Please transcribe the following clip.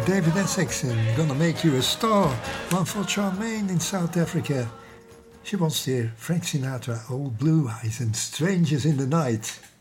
David Essex and Gonna Make You a Star. One for Charmaine in South Africa. She wants here Frank Sinatra, Old Blue Eyes and Strangers in the Night.